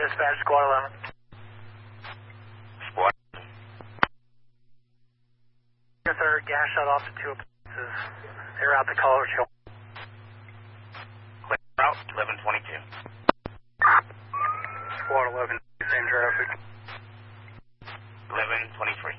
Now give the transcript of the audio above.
dispatch, squad 11. Squad. Your third gas shut off to 2 appliances. They're out the color show. Clear route 1122. Squad 11, same traffic. 1123.